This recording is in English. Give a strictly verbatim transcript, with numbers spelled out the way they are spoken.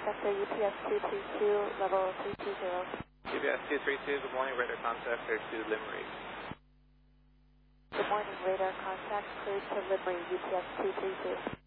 Sector U P S two three two, level three two zero. U P S two three two, good morning, radar contact cleared to Limerick. Good morning, radar contact cleared to Limerick, U P S two three two.